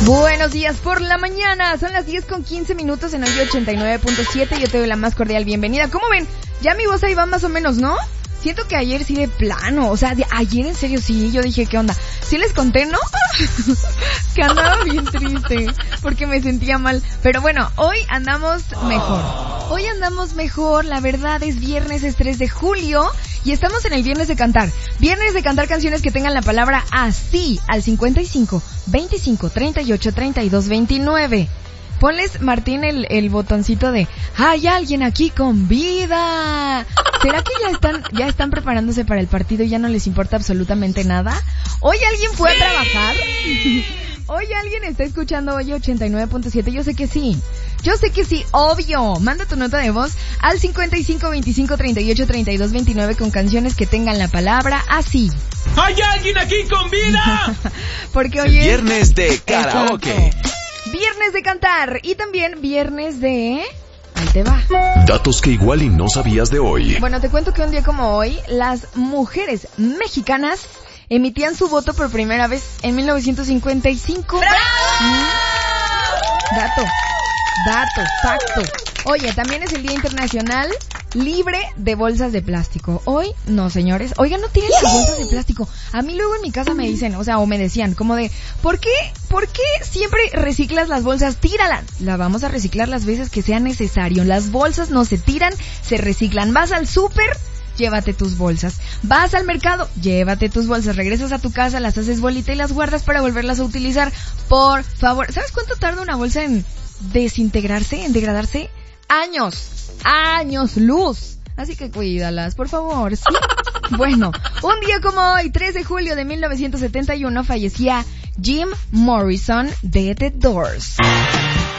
Buenos días por la mañana, son las 10:15 en hoy 89.7, yo te doy la más cordial bienvenida. ¿Cómo ven? Ya mi voz ahí va más o menos, ¿no? Siento que ayer sí de plano, o sea, ayer en serio sí, yo dije, ¿qué onda? Sí les conté, ¿no? Que andaba bien triste, porque me sentía mal. Pero bueno, hoy andamos mejor, la verdad es viernes, es 3 de julio, y estamos en el Viernes de Cantar. Viernes de cantar canciones que tengan la palabra así, al 55 25 38 32 29. Ponles, Martín, el botoncito de ¡hay alguien aquí con vida! ¿Será que ya están preparándose para el partido y ya no les importa absolutamente nada? ¿Hoy alguien fue a trabajar? ¿Hoy alguien está escuchando hoy 89.7? Yo sé que sí, obvio. Manda tu nota de voz al 55 25 38 32 29 con canciones que tengan la palabra así. ¡Hay alguien aquí con vida! Porque hoy es Viernes de Karaoke. Viernes de cantar y también viernes de... Ahí te va. Datos que igual y no sabías de hoy. Bueno, te cuento que un día como hoy, las mujeres mexicanas emitían su voto por primera vez en 1955. ¡Bravo! Facto. Oye, también es el Día Internacional Libre de Bolsas de Plástico. Hoy, no señores, oigan, no tiren las bolsas de plástico. A mí luego en mi casa me dicen, o me decían, como de, ¿por qué siempre reciclas las bolsas? Tíralas. La vamos a reciclar las veces que sea necesario. Las bolsas no se tiran, se reciclan. Vas al súper, llévate tus bolsas. Vas al mercado, llévate tus bolsas. Regresas a tu casa, las haces bolita y las guardas para volverlas a utilizar. Por favor, ¿sabes cuánto tarda una bolsa en desintegrarse, en degradarse? Años luz. Así que cuídalas, por favor, ¿sí? Bueno, un día como hoy, 3 de julio de 1971, fallecía Jim Morrison de The Doors.